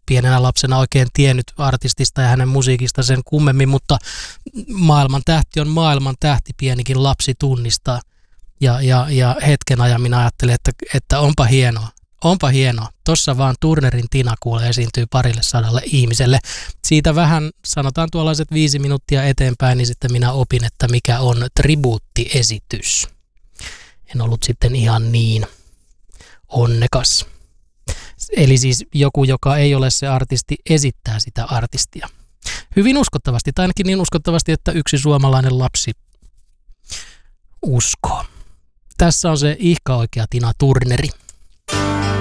pienenä lapsena oikein tiennyt artistista ja hänen musiikista sen kummemmin, mutta maailman tähti on maailman tähti, pienikin lapsi tunnistaa. Ja hetken ajan minä ajattelin, että onpa hienoa. Onpa hienoa. Tossa vaan Turnerin Tina kuulee esiintyy 200 ihmiselle. Siitä vähän, sanotaan tuollaiset 5 minuuttia eteenpäin, niin sitten minä opin, että mikä on tribuuttiesitys. En ollut sitten ihan niin onnekas. Eli siis joku, joka ei ole se artisti, esittää sitä artistia. Hyvin uskottavasti, tai ainakin niin uskottavasti, että yksi suomalainen lapsi uskoo. Tässä on se ihka oikea Tina Turneri.